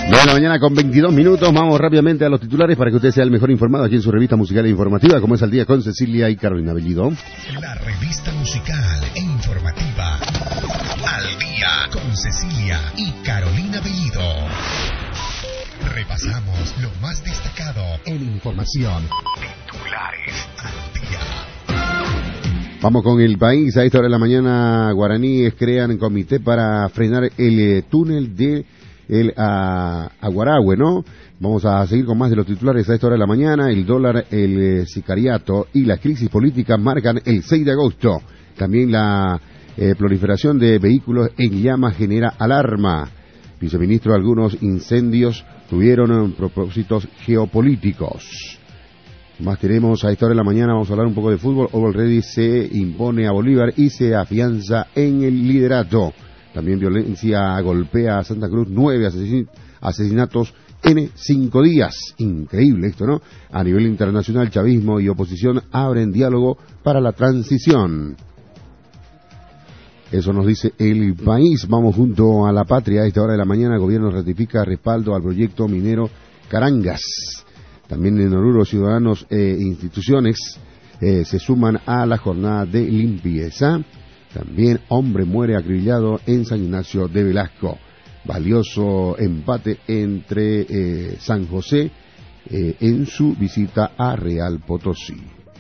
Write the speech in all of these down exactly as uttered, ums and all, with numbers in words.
nueve de la mañana con veintidós minutos, vamos rápidamente a los titulares para que usted sea el mejor informado aquí en su revista musical e informativa, como es Al Día con Cecilia y Carolina Bellido. La revista musical e informativa Al Día con Cecilia y Carolina Bellido. Repasamos lo más destacado en información. Titulares al día. Vamos con El País. A esta hora de la mañana, guaraníes crean comité para frenar el eh, túnel de el a, Aguarahue, ¿no? Vamos a seguir con más de los titulares a esta hora de la mañana. El dólar, el eh, sicariato y la crisis política marcan el seis de agosto. También la eh, proliferación de vehículos en llamas genera alarma. Viceministro, algunos incendios tuvieron propósitos geopolíticos. Más tenemos a esta hora de la mañana, vamos a hablar un poco de fútbol. All Ready se impone a Bolívar y se afianza en el liderato. También violencia golpea a Santa Cruz, nueve asesin- asesinatos en cinco días. Increíble esto, ¿no? A nivel internacional, chavismo y oposición abren diálogo para la transición. Eso nos dice El País. Vamos junto a La Patria. A esta hora de la mañana, el gobierno ratifica respaldo al proyecto minero Carangas. También en Oruro, ciudadanos e instituciones eh, se suman a la jornada de limpieza. También hombre muere acribillado en San Ignacio de Velasco. Valioso empate entre eh, San José eh, en su visita a Real Potosí.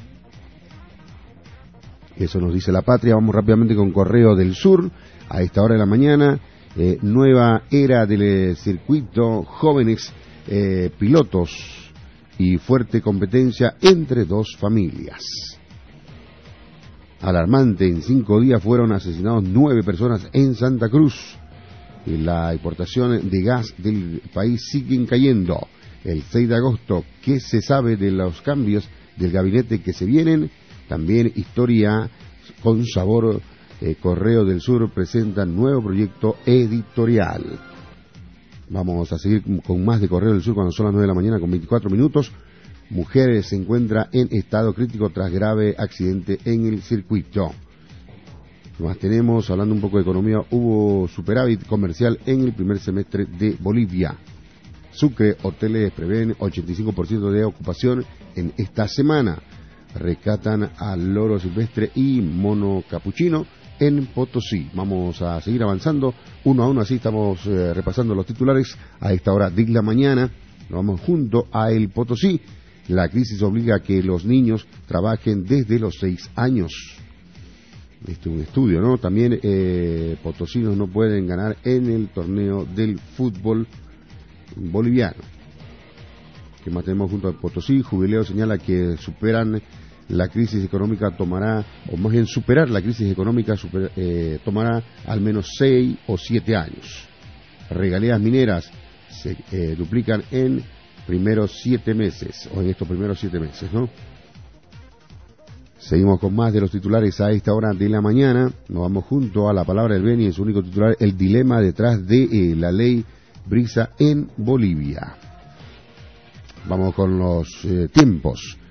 Eso nos dice La Patria. Vamos rápidamente con Correo del Sur. A esta hora de la mañana, eh, nueva era del eh, circuito, jóvenes eh, pilotos y fuerte competencia entre dos familias. Alarmante, en cinco días fueron asesinados nueve personas en Santa Cruz. Y la importación de gas del país siguen cayendo. El seis de agosto, ¿qué se sabe de los cambios del gabinete que se vienen? También historia con sabor. eh, Correo del Sur presenta nuevo proyecto editorial. Vamos a seguir con más de Correo del Sur cuando son las nueve de la mañana con veinticuatro minutos. Mujeres se encuentra en estado crítico tras grave accidente en el circuito. ¿Qué más tenemos? Hablando un poco de economía, hubo superávit comercial en el primer semestre de Bolivia. Sucre, hoteles prevén ochenta y cinco por ciento de ocupación en esta semana. Rescatan al loro silvestre y mono capuchino en Potosí. Vamos a seguir avanzando uno a uno, así estamos eh, repasando los titulares a esta hora de la mañana. Nos vamos junto a el Potosí. La crisis obliga a que los niños trabajen desde los seis años. Este es un estudio, ¿no? También eh, potosinos no pueden ganar en el torneo del fútbol boliviano. ¿Qué más tenemos junto a Potosí? Jubileo señala que superan la crisis económica tomará, o más bien superar la crisis económica super, eh, tomará al menos seis o siete años. Regalías mineras se eh, duplican en primeros siete meses, o en estos primeros siete meses, ¿no? Seguimos con más de los titulares a esta hora de la mañana. Nos vamos junto a La Palabra del Beni en su único titular, el dilema detrás de eh, la ley Brisa en Bolivia. Vamos con los eh, tiempos.